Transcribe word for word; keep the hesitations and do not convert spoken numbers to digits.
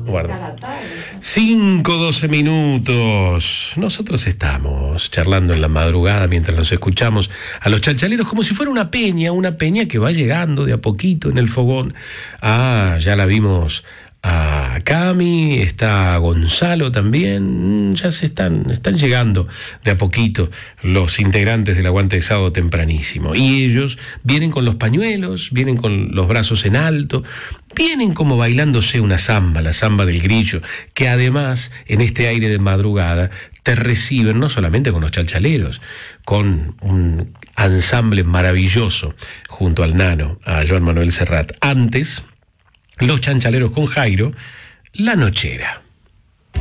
Guarda. cinco, doce minutos. Nosotros estamos charlando en la madrugada mientras los escuchamos a los chalchaleros como si fuera una peña, una peña que va llegando de a poquito en el fogón. Ah, ya la vimos a Cami, está Gonzalo también, ya se están, están llegando de a poquito los integrantes del Aguante de Sábado tempranísimo. Y ellos vienen con los pañuelos, vienen con los brazos en alto, vienen como bailándose una samba, la samba del grillo, que además en este aire de madrugada te reciben no solamente con los chalchaleros, con un ensamble maravilloso junto al Nano, a Joan Manuel Serrat. Antes, los chanchaleros con Jairo, La Nochera.